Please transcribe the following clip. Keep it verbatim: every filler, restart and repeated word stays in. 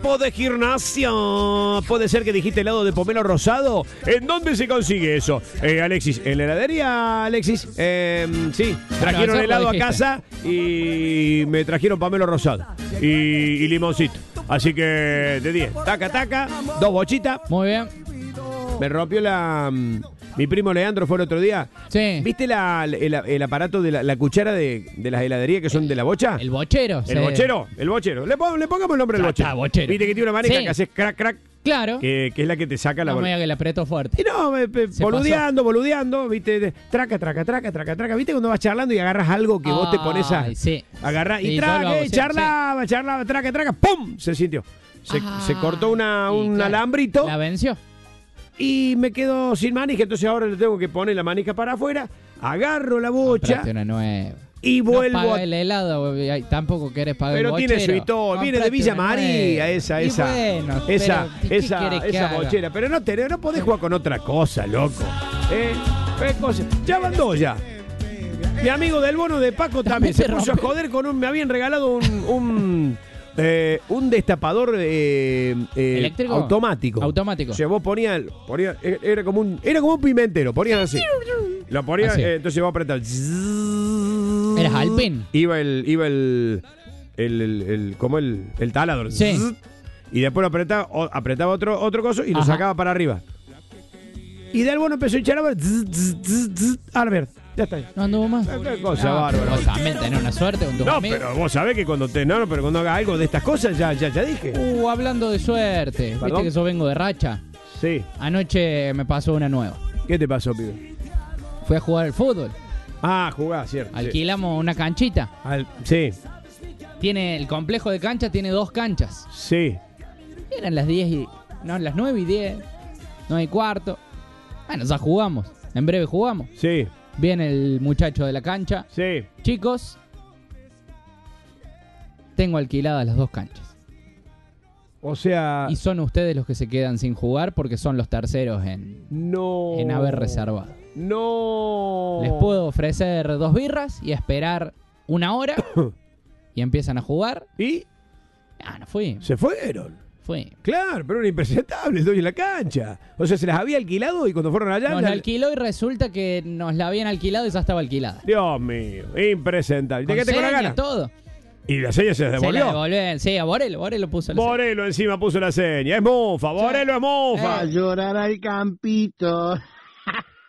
de gimnasio. Puede ser que dijiste helado de pomelo rosado. ¿En dónde se consigue eso? Eh, Alexis, ¿en la heladería, Alexis? Eh, sí, trajeron Bueno, helado a dijiste. casa y me trajeron pomelo rosado y, y limoncito. Así que de diez. Taca, taca, dos bochitas. Muy bien. Me rompió la... mm, Mi primo Leandro fue el otro día. Sí. ¿Viste la, el, el aparato de la, la cuchara de, de las heladerías que son de la bocha? El bochero. El sí. bochero, el bochero. Le, pon- le pongamos el nombre del Ya bochero. está, bochero. Viste que tiene una manija Sí. que hace crack, crack, Claro. que, que es la que te saca la No me bola. diga que le apretó fuerte. Y no, me- me- Se boludeando, boludeando, viste, de- traca, traca, traca, traca, traca. ¿Viste cuando vas charlando y agarras algo que vos te pones a Ay, sí. agarrar? Y Sí, yo lo traca, hago, eh, sí, charlaba, charlaba, traca, traca, ¡pum! Se sintió. Se, Ah, se cortó una, y un claro, alambrito La venció. y me quedo sin manija. Entonces ahora le tengo que poner la manija para afuera, agarro la bocha Comprate una nueva. y vuelvo no a... paga el helado, ay, tampoco querés pagar Pero el tiene bochero. su historia, viene de Comprate Villa una María, nueva. esa, Y esa, bueno, esa, pero, ¿qué esa, querés que esa haga? bochera. Pero no, te, no podés jugar con otra cosa, loco. ¿Eh? ¿Qué cosa? Ya van dos ya. Mi amigo del bono de Paco también También se se puso a rompe. joder con un... Me habían regalado un... un eh, un destapador eh, eh, ¿Eléctrico? automático. Automático. O sea, vos ponías, ponías era como un era como un pimentero, ponías así. Lo ponías, Así. eh, entonces vos apretabas. ¿Eras Alpin? Iba el iba el el, el, el- como el, el taladro. Sí. Y después lo apretaba, o- apretaba otro otro coso y lo Ajá. sacaba para arriba. Y de bono empezó a hinchar a ver. A ver, ya está. No anduvo más. Qué cosa No, bárbara. Vos también tenés una suerte con tus No, amigos. pero vos sabés que cuando te no, no, pero cuando haga algo de estas cosas ya ya ya dije. Uh, hablando de suerte. ¿Perdón? Viste que yo vengo de racha. Sí. Anoche me pasó una nueva. ¿Qué te pasó, pibe? Fui a jugar al fútbol. Ah, jugás, cierto. sí. Alquilamos una canchita. Al- sí, Tiene el complejo de cancha, tiene dos canchas. sí. Eran las diez y... No, las nueve y diez. nueve y cuarto. Bueno, ya jugamos. En breve jugamos. Sí, Viene el muchacho de la cancha. sí. Chicos, tengo alquiladas las dos canchas. O sea, Y son ustedes los que se quedan sin jugar porque son los terceros en, no. en haber reservado. No. Les puedo ofrecer dos birras y esperar una hora y empiezan a jugar. Y Ah, no fui, se fueron. fui. Claro, pero era impresentable, estoy en la cancha. O sea, se las había alquilado y cuando fueron allá. Nos la- la alquiló y resulta que nos la habían alquilado y ya estaba alquilada. Dios mío, impresentable. ¿Te Con quedaste con la seña, gana? todo. Y la seña se Se la devolvió. devolvió. Sí, a Borelo, Borelo puso la seña. Borelo encima puso la seña. Es mufa, Borelo es mufa. A llorar al campito.